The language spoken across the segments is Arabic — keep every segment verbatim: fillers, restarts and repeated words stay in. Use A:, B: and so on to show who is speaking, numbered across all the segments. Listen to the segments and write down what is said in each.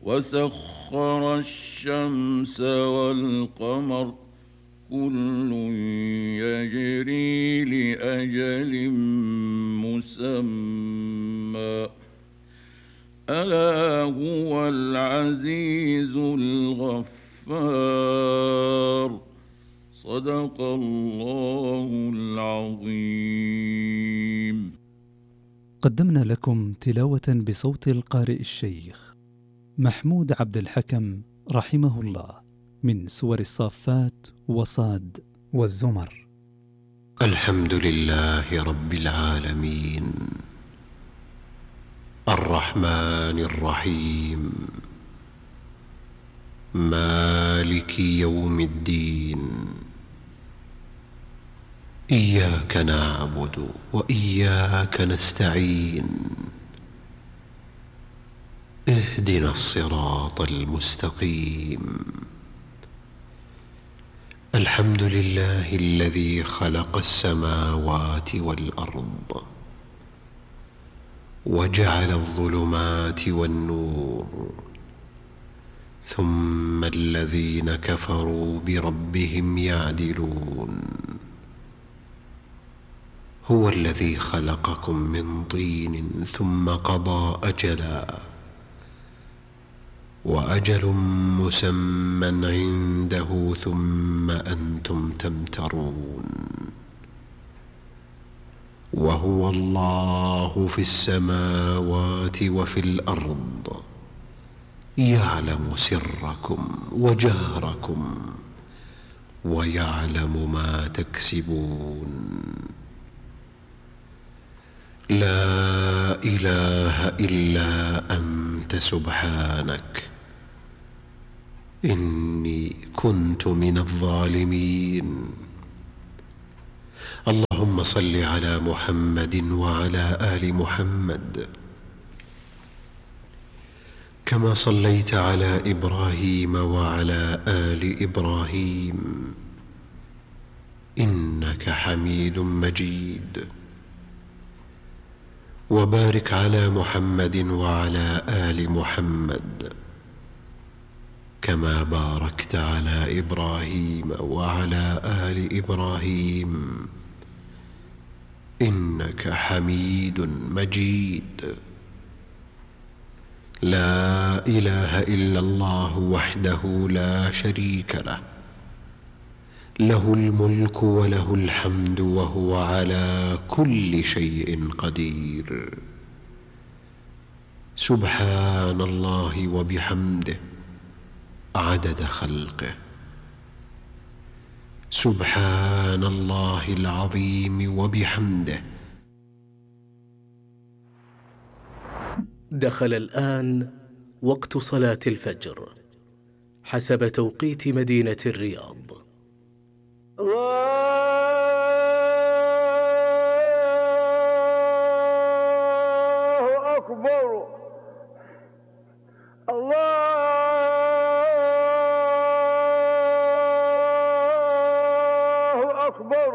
A: وسخر الشمس والقمر كل يجري لأجل مسمى ألا هو العزيز الغفار. صدق الله العظيم.
B: قدمنا لكم تلاوة بصوت القارئ الشيخ محمود عبد الحكم رحمه الله من سور الصافات وصاد والزمر.
C: الحمد لله رب العالمين الرحمن الرحيم مالك يوم الدين إياك نعبد وإياك نستعين اهدنا الصراط المستقيم. الحمد لله الذي خلق السماوات والأرض وجعل الظلمات والنور ثم الذين كفروا بربهم يعدلون. هو الذي خلقكم من طين ثم قضى أجلا وأجل مسمى عنده ثم أنتم تمترون. وهو الله في السماوات وفي الأرض يعلم سركم وجهركم ويعلم ما تكسبون. لا إله إلا أنت سبحانك إني كنت من الظالمين. اللهم صل على محمد وعلى آل محمد كما صليت على إبراهيم وعلى آل إبراهيم إنك حميد مجيد. وبارك على محمد وعلى آل محمد كما باركت على إبراهيم وعلى آل إبراهيم إنك حميد مجيد. لا إله إلا الله وحده لا شريك له له الملك وله الحمد وهو على كل شيء قدير. سبحان الله وبحمده عدد خلقه. سبحان الله العظيم وبحمده.
D: دخل الآن وقت صلاة الفجر حسب توقيت مدينة الرياض.
E: الله أكبر. الله أكبر.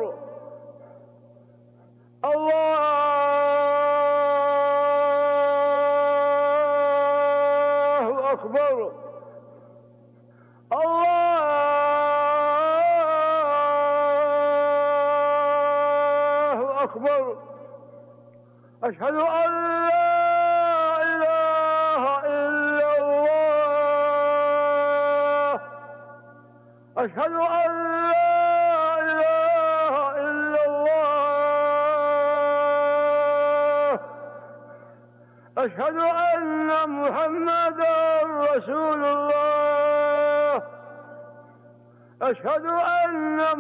E: الله أكبر. الله أكبر. أشهد أن لا إله إلا الله. أشهد أن لا إله إلا الله. أشهد أن محمدا رسول الله. أشهد أن